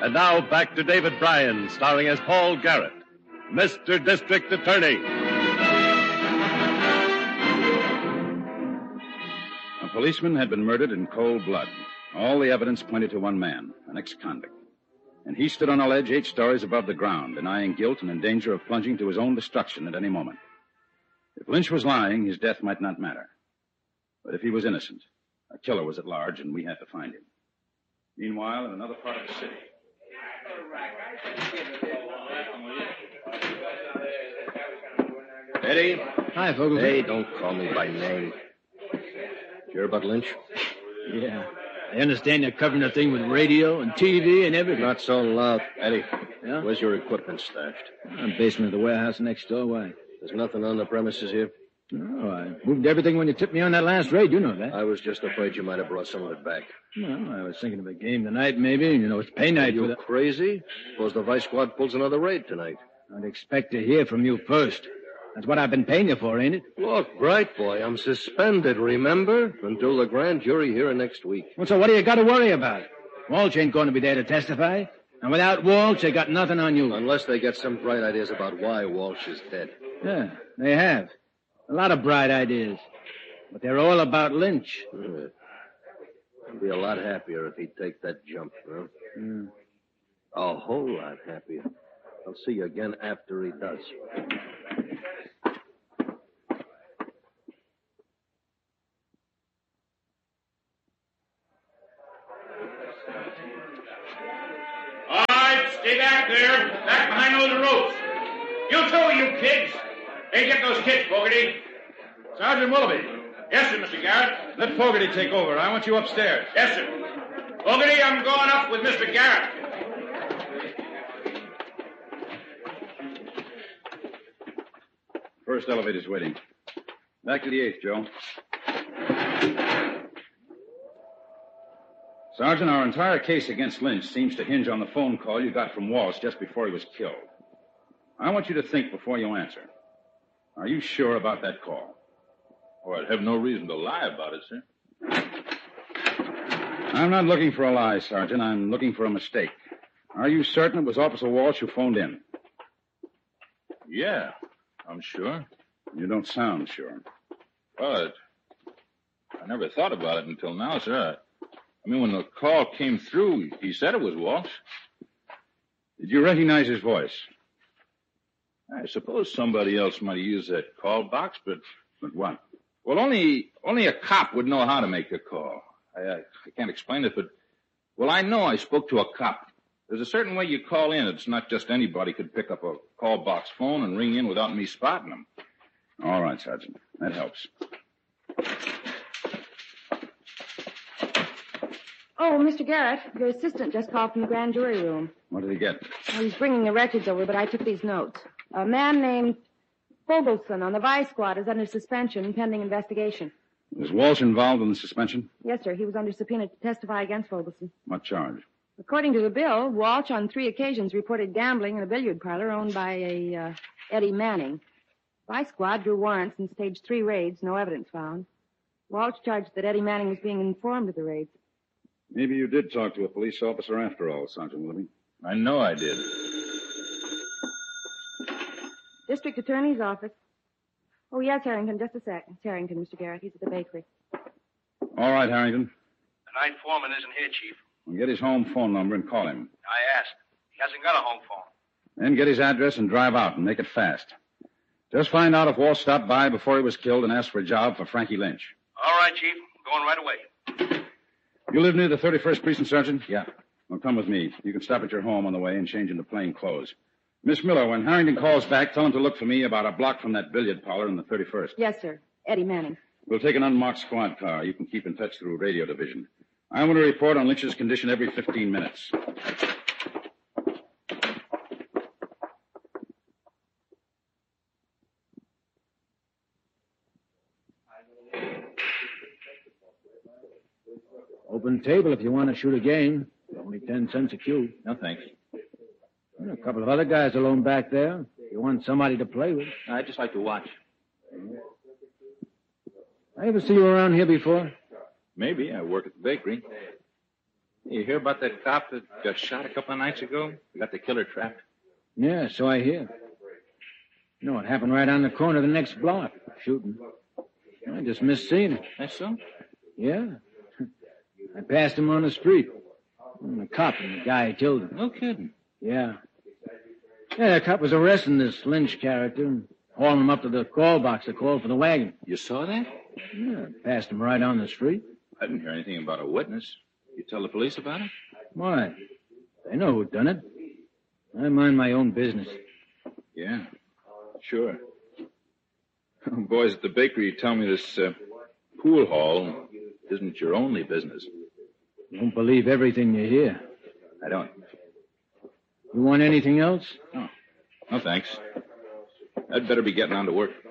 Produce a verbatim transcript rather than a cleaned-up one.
And now back to David Bryan, starring as Paul Garrett, Mister District Attorney. A policeman had been murdered in cold blood. All the evidence pointed to one man, an ex-convict. And he stood on a ledge eight stories above the ground, denying guilt and in danger of plunging to his own destruction at any moment. If Lynch was lying, his death might not matter. But if he was innocent, a killer was at large, and we had to find him. Meanwhile, in another part of the city... Eddie? Hi, Fogelty. Hey, don't call me by name. Hear about Lynch? Yeah. I understand you're covering the thing with radio and T V and everything. Not so loud. Eddie, Yeah? where's your equipment stashed? In the basement of the warehouse next door. Why? There's nothing on the premises here? No, I moved everything when you tipped me on that last raid. You know that. I was just afraid you might have brought some of it back. Well, I was thinking of a game tonight, maybe. You know, it's pay Are night for you the... crazy? Suppose the Vice Squad pulls another raid tonight. I'd expect to hear from you first. That's what I've been paying you for, ain't it? Look, Bright Boy, I'm suspended, remember? Until the grand jury here next week. Well, so what do you got to worry about? Walsh ain't going to be there to testify. And without Walsh, they got nothing on you. Unless they get some bright ideas about why Walsh is dead. Yeah, they have. A lot of bright ideas. But they're all about Lynch. Yeah. I'd be a lot happier if he'd take that jump, huh? Mm. A whole lot happier. I'll see you again after he does. All right, stay back there. Back behind those ropes. You too, you kids. Hey, get those kids, Fogarty. Sergeant Willoughby, Yes, sir, Mister Garrett. let Fogarty take over. I want you upstairs. Yes, sir. Fogarty, I'm going up with Mister Garrett. First elevator's waiting. Back to the eighth, Joe. Sergeant, our entire case against Lynch seems to hinge on the phone call you got from Walsh just before he was killed. I want you to think before you answer. Are you sure about that call? Oh, I'd have no reason to lie about it, sir. I'm not looking for a lie, Sergeant. I'm looking for a mistake. Are you certain it was Officer Walsh who phoned in? Yeah, I'm sure. You don't sound sure. Well, it, I never thought about it until now, sir. I, I mean, when the call came through, he said it was Walsh. Did you recognize his voice? I suppose somebody else might have used that call box, but... But what? Well, only only a cop would know how to make a call. I, I, I can't explain it, but... Well, I know I spoke to a cop. There's a certain way you call in. It's not just anybody could pick up a call box phone and ring in without me spotting them. All right, Sergeant. That helps. Oh, Mister Garrett, your assistant just called from the grand jury room. What did he get? Well, he's bringing the records over, but I took these notes. A man named Fogelson on the Vice Squad is under suspension pending investigation. Was Walsh involved in the suspension? Yes, sir. He was under subpoena to testify against Fogelson. What charge? According to the bill, Walsh on three occasions reported gambling in a billiard parlor owned by a uh, Eddie Manning. Vice Squad drew warrants and staged three raids, no evidence found. Walsh charged that Eddie Manning was being informed of the raids. Maybe you did talk to a police officer after all, Sergeant Willoughby. I know I did. District Attorney's office. Oh, yes, Harrington. Just a sec. It's Harrington, Mister Garrett. He's at the bakery. All right, Harrington. The night foreman isn't here, Chief. Well, get his home phone number and call him. I asked. He hasn't got a home phone. Then get his address and drive out and make it fast. Just find out if Walsh stopped by before he was killed and asked for a job for Frankie Lynch. All right, Chief. I'm going right away. You live near the thirty-first Precinct, Sergeant? Yeah. Well, come with me. You can stop at your home on the way and change into plain clothes. Miss Miller, when Harrington calls back, tell him to look for me about a block from that billiard parlor in the thirty-first. Yes, sir. Eddie Manning. We'll take an unmarked squad car. You can keep in touch through radio division. I want to report on Lynch's condition every fifteen minutes. Open table if you want to shoot a game. Only ten cents a cue. No, thanks. Well, a couple of other guys alone back there. You want somebody to play with. I'd just like to watch. I ever see you around here before? Maybe. I work at the bakery. You hear about that cop that got shot a couple of nights ago? Got the killer trapped. Yeah, so I hear. You know, it happened right on the corner of the next block. Shooting. I just missed seeing it. That's so? Yeah. I passed him on the street. And the cop and the guy killed him. No kidding. Yeah. Yeah, the cop was arresting this Lynch character and hauling him up to the call box to call for the wagon. You saw that? Yeah, passed him right on the street. I didn't hear anything about a witness. You tell the police about it? Why? They know who done it. I mind my own business. Yeah, sure. Boys at the bakery tell me this uh, pool hall isn't your only business. You don't believe everything you hear. I don't. You want anything else? No. No, thanks. I'd better be getting on to work.